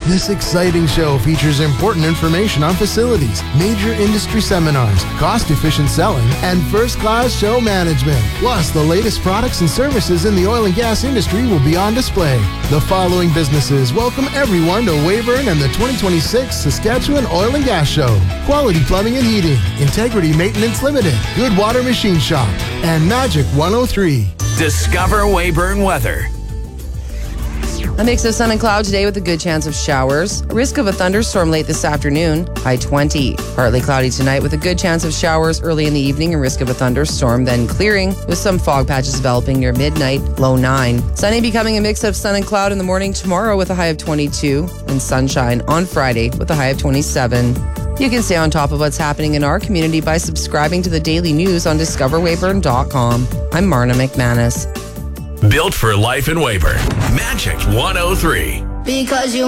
This exciting show features important information on facilities, major industry seminars, cost-efficient selling, and first-class show management. Plus, the latest products and services in the oil and gas industry will be on display. The following businesses welcome everyone to Weyburn and the 2026 Saskatchewan Oil and Gas Show. Quality Plumbing and Heating, Integrity Maintenance Limited, Good Water Machine Shop, and Magic 103. Discover Weyburn weather. A mix of sun and cloud today with a good chance of showers. Risk of a thunderstorm late this afternoon, high 20. Partly cloudy tonight with a good chance of showers early in the evening and risk of a thunderstorm, then clearing with some fog patches developing near midnight, low 9. Sunny becoming a mix of sun and cloud in the morning tomorrow with a high of 22, and sunshine on Friday with a high of 27. You can stay on top of what's happening in our community by subscribing to the daily news on discoverweyburn.com. I'm Marna McManus. Built for life in Weyburn. Magic 103. Because you